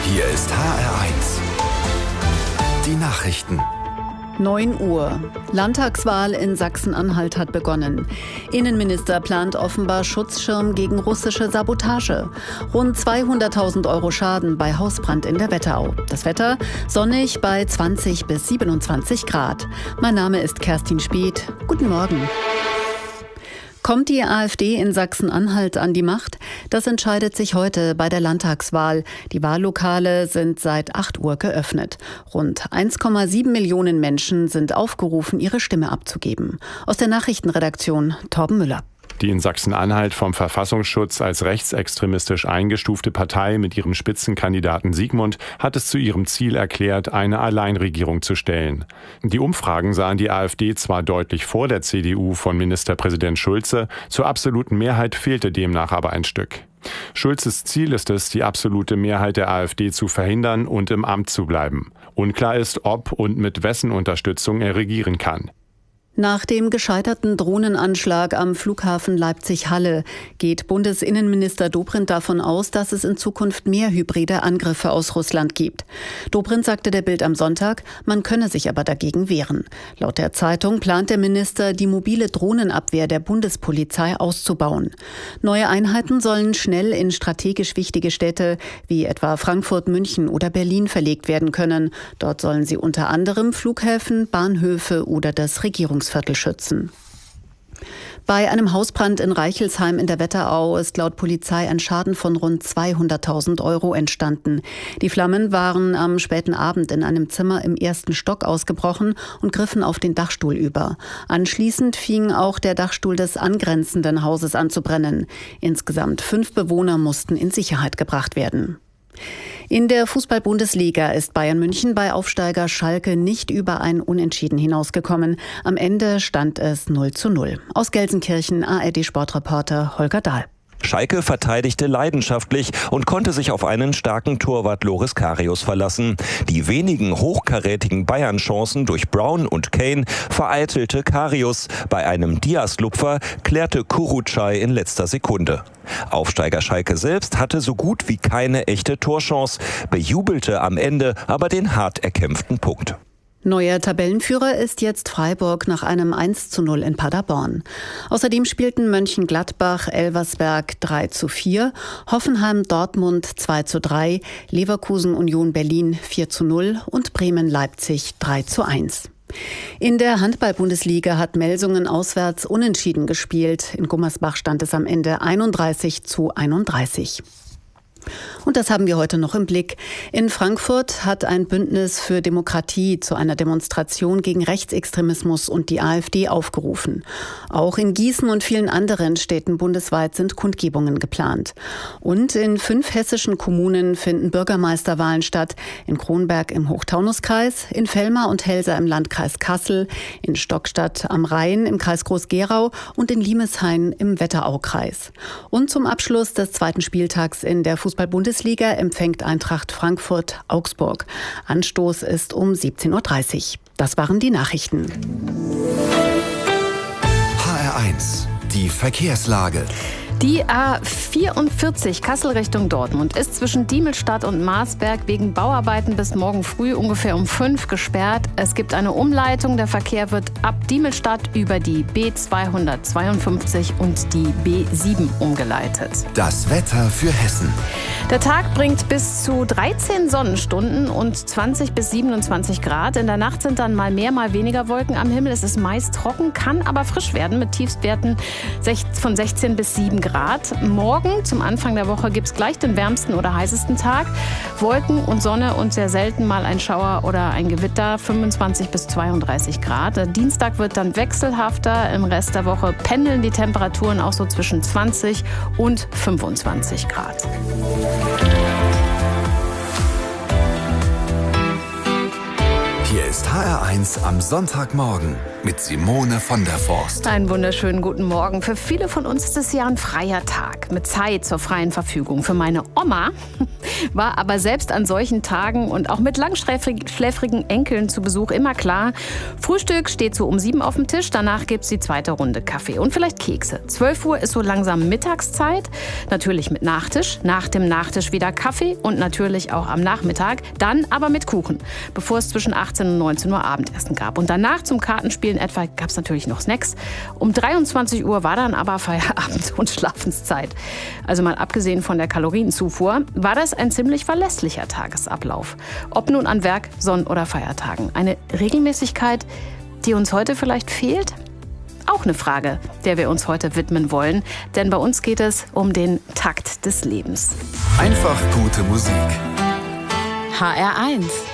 Hier ist HR1. Die Nachrichten. 9 Uhr. Landtagswahl in Sachsen-Anhalt hat begonnen. Innenminister plant offenbar Schutzschirm gegen russische Sabotage. Rund 200.000 € Schaden bei Hausbrand in der Wetterau. Das Wetter sonnig bei 20 bis 27 Grad. Mein Name ist Kerstin Speth. Guten Morgen. Kommt die AfD in Sachsen-Anhalt an die Macht? Das entscheidet sich heute bei der Landtagswahl. Die Wahllokale sind seit 8 Uhr geöffnet. Rund 1,7 Millionen Menschen sind aufgerufen, ihre Stimme abzugeben. Aus der Nachrichtenredaktion Torben Müller. Die in Sachsen-Anhalt vom Verfassungsschutz als rechtsextremistisch eingestufte Partei mit ihrem Spitzenkandidaten Sigmund hat es zu ihrem Ziel erklärt, eine Alleinregierung zu stellen. Die Umfragen sahen die AfD zwar deutlich vor der CDU von Ministerpräsident Schulze, zur absoluten Mehrheit fehlte demnach aber ein Stück. Schulzes Ziel ist es, die absolute Mehrheit der AfD zu verhindern und im Amt zu bleiben. Unklar ist, ob und mit wessen Unterstützung er regieren kann. Nach dem gescheiterten Drohnenanschlag am Flughafen Leipzig-Halle geht Bundesinnenminister Dobrindt davon aus, dass es in Zukunft mehr hybride Angriffe aus Russland gibt. Dobrindt sagte der Bild am Sonntag, man könne sich aber dagegen wehren. Laut der Zeitung plant der Minister, die mobile Drohnenabwehr der Bundespolizei auszubauen. Neue Einheiten sollen schnell in strategisch wichtige Städte wie etwa Frankfurt, München oder Berlin verlegt werden können. Dort sollen sie unter anderem Flughäfen, Bahnhöfe oder das Regierungsviertel schützen. Bei einem Hausbrand in Reichelsheim in der Wetterau ist laut Polizei ein Schaden von rund 200.000 € entstanden. Die Flammen waren am späten Abend in einem Zimmer im 1. Stock ausgebrochen und griffen auf den Dachstuhl über. Anschließend fing auch der Dachstuhl des angrenzenden Hauses an zu brennen. Insgesamt 5 Bewohner mussten in Sicherheit gebracht werden. In der Fußball-Bundesliga ist Bayern München bei Aufsteiger Schalke nicht über ein Unentschieden hinausgekommen. Am Ende stand es 0:0. Aus Gelsenkirchen ARD-Sportreporter Holger Dahl. Schalke verteidigte leidenschaftlich und konnte sich auf einen starken Torwart Loris Karius verlassen. Die wenigen hochkarätigen Bayern-Chancen durch Brown und Kane vereitelte Karius. Bei einem Diaz-Lupfer klärte Kurucay in letzter Sekunde. Aufsteiger Schalke selbst hatte so gut wie keine echte Torchance, bejubelte am Ende aber den hart erkämpften Punkt. Neuer Tabellenführer ist jetzt Freiburg nach einem 1:0 in Paderborn. Außerdem spielten Mönchengladbach Elversberg 3:4, Hoffenheim Dortmund 2:3, Leverkusen Union Berlin 4:0 und Bremen Leipzig 3:1. In der Handball-Bundesliga hat Melsungen auswärts unentschieden gespielt. In Gummersbach stand es am Ende 31:31. Und das haben wir heute noch im Blick. In Frankfurt hat ein Bündnis für Demokratie zu einer Demonstration gegen Rechtsextremismus und die AfD aufgerufen. Auch in Gießen und vielen anderen Städten bundesweit sind Kundgebungen geplant. Und in 5 hessischen Kommunen finden Bürgermeisterwahlen statt. In Kronberg im Hochtaunuskreis, in Vellmar und Helsa im Landkreis Kassel, in Stockstadt am Rhein im Kreis Groß-Gerau und in Limeshain im Wetteraukreis. Und zum Abschluss des 2. Spieltags in der Fußball-Bundesliga empfängt Eintracht Frankfurt Augsburg. Anstoß ist um 17:30 Uhr. Das waren die Nachrichten. HR1, die Verkehrslage. Die A44 Kassel Richtung Dortmund ist zwischen Diemelstadt und Marsberg wegen Bauarbeiten bis morgen früh ungefähr um 5 gesperrt. Es gibt eine Umleitung. Der Verkehr wird ab Diemelstadt über die B252 und die B7 umgeleitet. Das Wetter für Hessen. Der Tag bringt bis zu 13 Sonnenstunden und 20 bis 27 Grad. In der Nacht sind dann mal mehr, mal weniger Wolken am Himmel. Es ist meist trocken, kann aber frisch werden mit Tiefstwerten von 16 bis 7 Grad. Morgen zum Anfang der Woche gibt es gleich den wärmsten oder heißesten Tag. Wolken und Sonne und sehr selten mal ein Schauer oder ein Gewitter, 25 bis 32 Grad. Der Dienstag wird dann wechselhafter. Im Rest der Woche pendeln die Temperaturen auch so zwischen 20 und 25 Grad. Hier ist HR1 am Sonntagmorgen mit Simone von der Forst. Einen wunderschönen guten Morgen. Für viele von uns ist es ja ein freier Tag mit Zeit zur freien Verfügung. Für meine Oma War aber selbst an solchen Tagen und auch mit langschläfrigen Enkeln zu Besuch immer klar, Frühstück steht so um 7 auf dem Tisch, danach gibt's die zweite Runde Kaffee und vielleicht Kekse. 12 Uhr ist so langsam Mittagszeit, natürlich mit Nachtisch, nach dem Nachtisch wieder Kaffee und natürlich auch am Nachmittag, dann aber mit Kuchen, bevor es zwischen 18 und 19 Uhr Abendessen gab. Und danach zum Kartenspielen etwa gab's natürlich noch Snacks. Um 23 Uhr war dann aber Feierabend und Schlafenszeit. Also mal abgesehen von der Kalorienzufuhr, war das ein ziemlich verlässlicher Tagesablauf. Ob nun an Werk-, Sonn- oder Feiertagen. Eine Regelmäßigkeit, die uns heute vielleicht fehlt? Auch eine Frage, der wir uns heute widmen wollen. Denn bei uns geht es um den Takt des Lebens. Einfach gute Musik. HR1